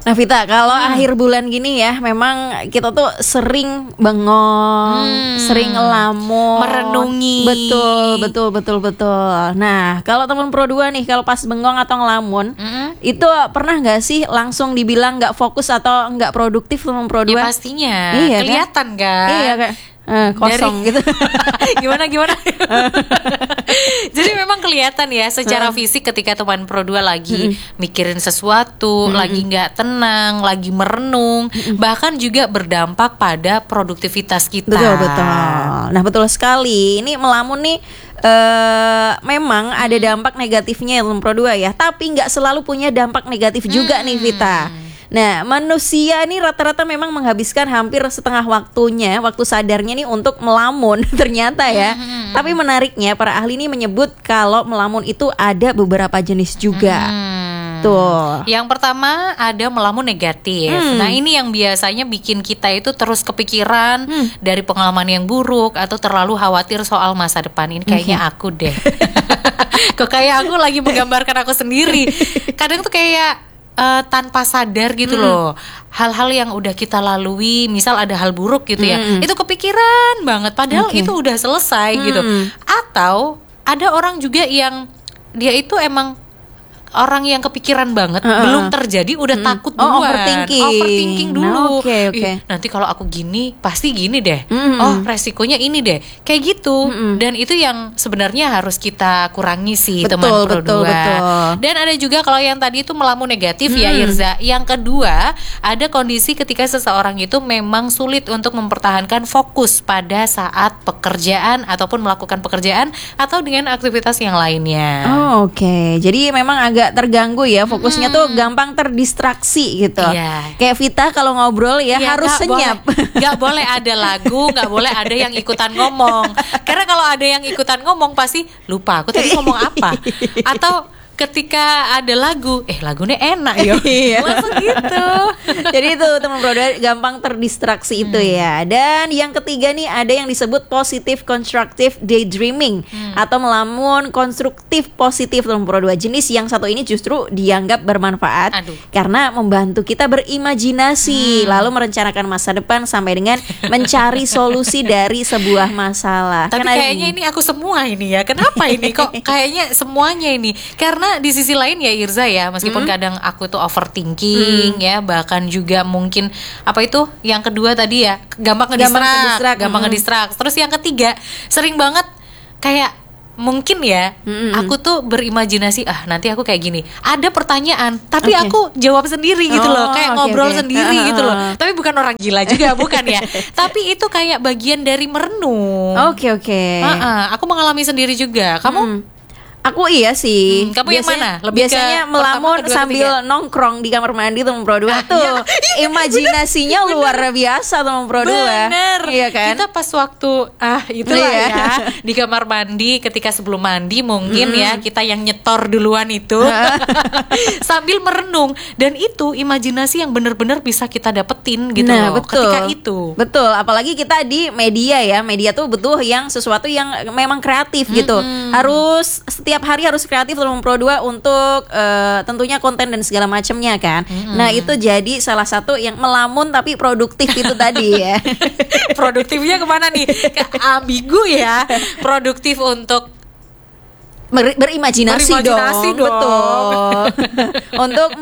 Nah Vita, kalau akhir bulan gini ya, memang kita tuh sering bengong, sering ngelamun, merenungi. Betul. Nah, kalau teman Pro 2 nih, kalau pas bengong atau ngelamun, itu pernah nggak sih langsung dibilang nggak fokus atau nggak produktif teman Pro 2? Ya pastinya, iya, kelihatan kan? Iya kan? Kosong gitu. Gimana? Jadi memang kelihatan ya secara fisik ketika teman Pro 2 lagi mikirin sesuatu, lagi nggak tenang, lagi merenung, bahkan juga berdampak pada produktivitas kita. Betul. Nah betul sekali. Ini melamun nih memang ada dampak negatifnya ya teman Pro 2 ya, tapi nggak selalu punya dampak negatif juga nih Vita. Nah, manusia nih rata-rata memang menghabiskan hampir setengah waktunya, waktu sadarnya nih untuk melamun ternyata ya. Tapi menariknya para ahli ini menyebut kalau melamun itu ada beberapa jenis juga. Tuh. Yang pertama ada melamun negatif. Nah, ini yang biasanya bikin kita itu terus kepikiran dari pengalaman yang buruk atau terlalu khawatir soal masa depan. Ini kayaknya aku deh. Kok kayak aku lagi menggambarkan aku sendiri. Kadang tuh kayak tanpa sadar gitu loh, hal-hal yang udah kita lalui, misal ada hal buruk gitu ya, itu kepikiran banget padahal itu udah selesai gitu. Atau ada orang juga yang dia itu emang orang yang kepikiran banget, belum terjadi udah takut duluan, overthinking dulu. Ih, nanti kalau aku gini pasti gini deh, resikonya ini deh, kayak gitu. Dan itu yang sebenarnya harus kita kurangi sih, teman Pro 2. Dan ada juga kalau yang tadi itu melamun negatif ya Irza. Yang kedua, ada kondisi ketika seseorang itu memang sulit untuk mempertahankan fokus pada saat pekerjaan ataupun melakukan pekerjaan atau dengan aktivitas yang lainnya. Jadi memang agak terganggu ya, fokusnya tuh gampang terdistraksi gitu. Kayak Vita kalau ngobrol ya harus senyap. Gak boleh ada lagu, gak boleh ada yang ikutan ngomong. Karena kalau ada yang ikutan ngomong pasti lupa aku tadi ngomong apa. Atau ketika ada lagu, lagunya enak ya, langsung gitu. Jadi itu teman Pro 2 gampang terdistraksi itu ya. Dan yang ketiga nih ada yang disebut positive constructive daydreaming atau melamun konstruktif positif teman Pro 2. Jenis yang satu ini justru dianggap bermanfaat karena membantu kita berimajinasi lalu merencanakan masa depan sampai dengan mencari solusi dari sebuah masalah. Tapi kayaknya ini aku semua ini ya. Kenapa ini kok kayaknya semuanya ini? Karena di sisi lain ya Irza ya, meskipun kadang aku tuh overthinking ya, bahkan juga mungkin apa itu yang kedua tadi ya, gampang ngedistrak. Terus yang ketiga sering banget kayak mungkin ya aku tuh berimajinasi, nanti aku kayak gini, ada pertanyaan tapi aku jawab sendiri gitu loh, kayak ngobrol sendiri gitu loh. Tapi bukan orang gila juga, bukan ya. Tapi itu kayak bagian dari merenung. Aku mengalami sendiri juga. Kamu? Aku iya sih. Kamu yang mana? Biasanya melamun sambil nongkrong di kamar mandi teman Pro 2 tuh. Imajinasinya luar biasa teman Pro 2. Bener. Iya kan? Kita pas waktu itulah ya di kamar mandi ketika sebelum mandi mungkin ya kita yang nyetor duluan itu sambil merenung, dan itu imajinasi yang benar-benar bisa kita dapetin gitu loh ketika itu. Betul, apalagi kita di media ya. Media tuh butuh yang sesuatu yang memang kreatif gitu. Harus setiap hari harus kreatif teman Pro 2 untuk tentunya konten dan segala macamnya kan. Nah itu jadi salah satu yang melamun tapi produktif itu tadi ya. Produktifnya kemana nih? Ambigu ya. Produktif untuk berimajinasi dong. Betul. Untuk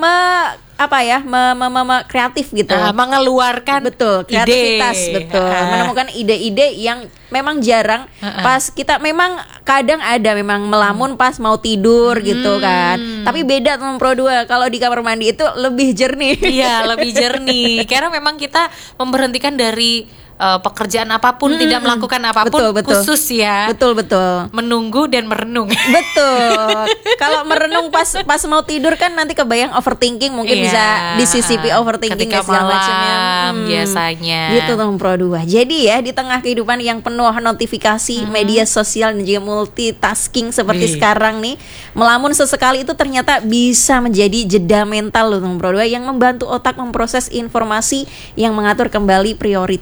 kreatif gitu. Mengeluarkan kreativitas ide. Menemukan ide-ide yang memang jarang pas kita memang kadang ada memang melamun pas mau tidur gitu kan. Tapi beda teman Pro 2 kalau di kamar mandi itu lebih jernih. Iya, lebih jernih. Karena memang kita memberhentikan dari pekerjaan apapun, tidak melakukan apapun, khusus ya. Betul. Menunggu dan merenung. Betul. Kalau merenung pas mau tidur kan nanti kebayang overthinking, mungkin bisa disisipi overthinking ketika segala macamnya. Biasanya. Gitu teman Pro 2. Jadi ya di tengah kehidupan yang penuh notifikasi, media sosial dan juga multitasking seperti sekarang nih, melamun sesekali itu ternyata bisa menjadi jeda mental loh teman Pro 2 yang membantu otak memproses informasi yang mengatur kembali prioritasnya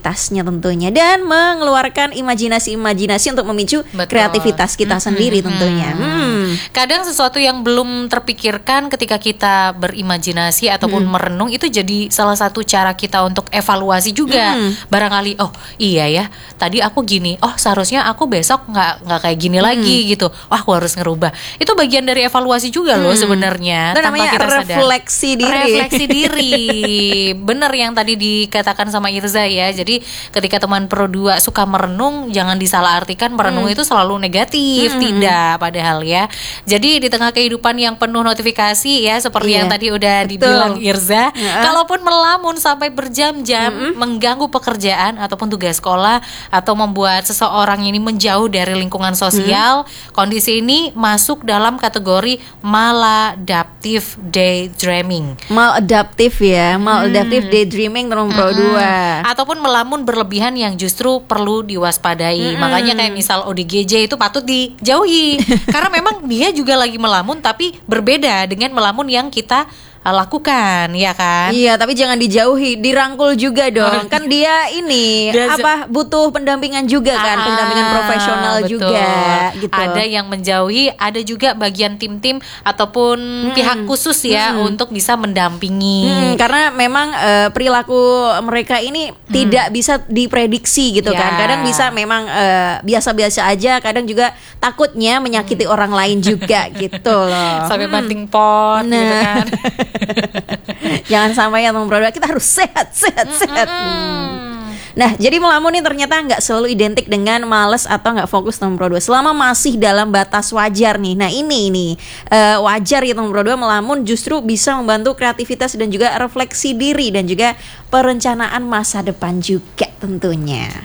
tentunya, dan mengeluarkan imajinasi-imajinasi untuk memicu Betul. kreativitas kita sendiri tentunya. Kadang sesuatu yang belum terpikirkan ketika kita berimajinasi ataupun merenung itu jadi salah satu cara kita untuk evaluasi juga. Barangkali oh iya ya tadi aku gini, oh seharusnya aku besok nggak kayak gini lagi gitu. Wah aku harus ngerubah. Itu bagian dari evaluasi juga loh sebenarnya. Itu namanya refleksi diri. Refleksi diri. Bener yang tadi dikatakan sama Irza ya. Jadi ketika teman Pro 2 suka merenung, jangan disalahartikan merenung itu selalu negatif. Tidak, padahal ya. Jadi di tengah kehidupan yang penuh notifikasi ya, seperti yang tadi udah dibilang Irza, kalaupun melamun sampai berjam-jam mengganggu pekerjaan ataupun tugas sekolah atau membuat seseorang ini menjauh dari lingkungan sosial, kondisi ini masuk dalam kategori maladaptive daydreaming. Maladaptive ya, maladaptive daydreaming teman Pro 2. Ataupun melamun berlebihan yang justru perlu diwaspadai. Makanya kayak misal ODGJ itu patut dijauhi. Karena memang dia juga lagi melamun, tapi berbeda dengan melamun yang kita lakukan, ya kan? Iya, tapi jangan dijauhi, dirangkul juga dong. Kan dia ini butuh pendampingan juga kan, pendampingan profesional betul. juga gitu. Ada yang menjauhi, ada juga bagian tim-tim ataupun pihak khusus ya untuk bisa mendampingi. Karena memang perilaku mereka ini tidak bisa diprediksi gitu kan. Kadang bisa memang biasa-biasa aja, kadang juga takutnya menyakiti orang lain juga gitu loh. Sampai banting pot gitu kan. Jangan sampai ya teman Pro 2, kita harus sehat. Nah, jadi melamun ini ternyata nggak selalu identik dengan males atau nggak fokus teman Pro 2. Selama masih dalam batas wajar nih. Nah ini wajar ya teman Pro 2, melamun justru bisa membantu kreativitas dan juga refleksi diri dan juga perencanaan masa depan juga tentunya.